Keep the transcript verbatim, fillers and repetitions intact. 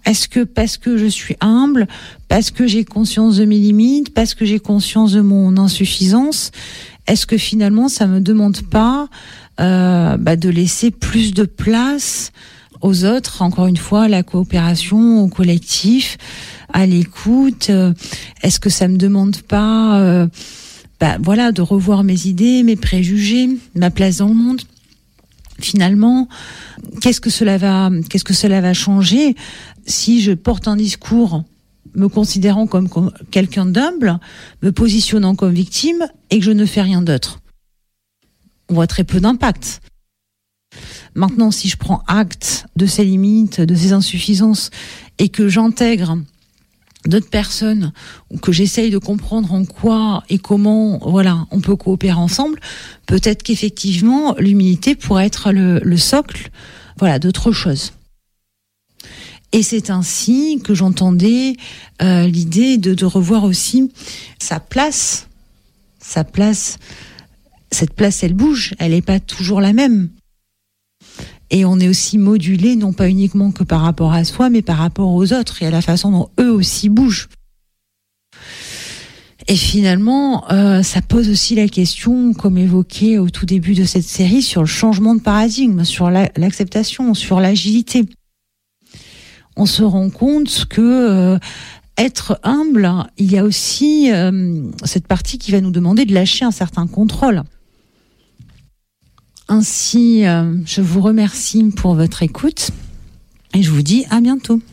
Est-ce que parce que je suis humble, parce que j'ai conscience de mes limites, parce que j'ai conscience de mon insuffisance, est-ce que finalement ça me demande pas euh, bah, de laisser plus de place aux autres, encore une fois, à la coopération, au collectif, à l'écoute? euh, Est-ce que ça me demande pas euh, bah, voilà, de revoir mes idées, mes préjugés, ma place dans le monde? Finalement, qu'est-ce que cela va, qu'est-ce que cela va changer si je porte un discours me considérant comme, comme quelqu'un d'humble, me positionnant comme victime et que je ne fais rien d'autre? On voit très peu d'impact. Maintenant, si je prends acte de ces limites, de ces insuffisances et que j'intègre d'autres personnes ou que j'essaye de comprendre en quoi et comment, voilà, on peut coopérer ensemble, peut-être qu'effectivement l'humilité pourrait être le, le socle, voilà, d'autre chose. Et c'est ainsi que j'entendais euh, l'idée de, de revoir aussi sa place, sa place. Cette place, elle bouge, elle n'est pas toujours la même. Et on est aussi modulé, non pas uniquement que par rapport à soi, mais par rapport aux autres et à la façon dont eux aussi bougent. Et finalement, euh, ça pose aussi la question, comme évoqué au tout début de cette série, sur le changement de paradigme, sur la, l'acceptation, sur l'agilité. On se rend compte que euh, être humble, il y a aussi euh, cette partie qui va nous demander de lâcher un certain contrôle. Ainsi, euh, je vous remercie pour votre écoute et je vous dis à bientôt.